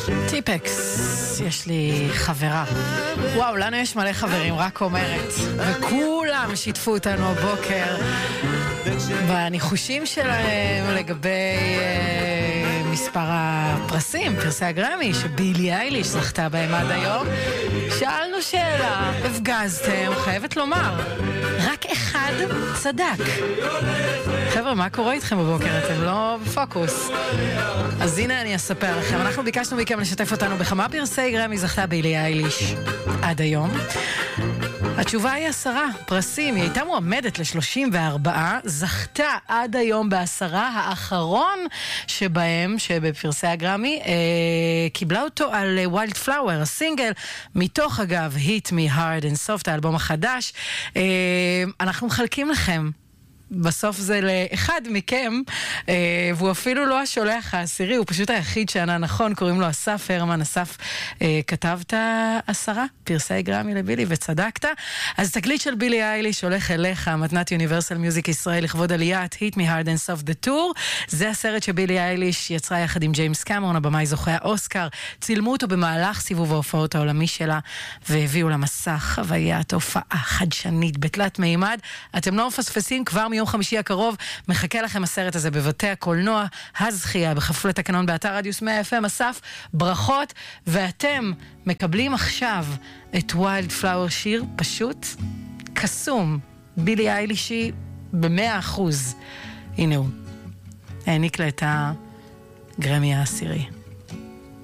טיפקס, יש לי חברה. וואו, לנו יש מלא חברים, רק אומרת. וכולם שיתפו אותנו הבוקר בניחושים שלהם לגבי מספר הפרסים, פרסי הגרמי, שבילי אייליש זכתה בהם עד היום. שאלנו שאלה, הפגזתם, חייבת לומר, רק אחד צדק. חבר'ה, מה קורה איתכם בבוקר? אתם לא בפוקוס. אז הנה אני אספר לכם. אנחנו ביקשנו מכם לשתף אותנו בכמה פרסי גרמי זכתה בילי אייליש עד היום. התשובה היא 10 פרסים. היא הייתה מועמדת ל-34, זכתה עד היום ב10, האחרון שבהם, שבפרסי הגרמי, קיבלה אותו על Wild Flower, הסינגל, מתוך אגב, Hit Me Hard and Soft, האלבום החדש. אנחנו מחלקים לכם. בסוף זה לאחד מכם, והוא אפילו לא השולח העשירי, הוא פשוט היחיד שענה נכון, קוראים לו אסף הרמן. אסף, כתבת 10 פרסי גרמי לבילי וצדקת. אז תקליט של בילי אייליש הולך אליך, מתנת יוניברסל מיוזיק ישראל לכבוד עליית Hit Me Hard and Soft the Tour. זה הסרט שבילי אייליש יצרה יחד עם ג'יימס קמרון, הבמאי זוכה האוסקר. צילמו אותו במהלך סיבוב ההופעות העולמי שלה, והביאו למסך חוויית הופעה חדשנית בתלת מימד. אתם לא מפספסים, כבר מיום חמישי הקרוב מחכה לכם הסרט הזה בבתי הקולנוע. הזכייה בכפוף לתקנון באתר רדיוס 100 FM. אסף, ברכות, ואתם מקבלים עכשיו את ווילד פלאואר, שיר פשוט קסום, בילי איילישי ב100%. הנה הוא העניק לה את הגרמי העשירי.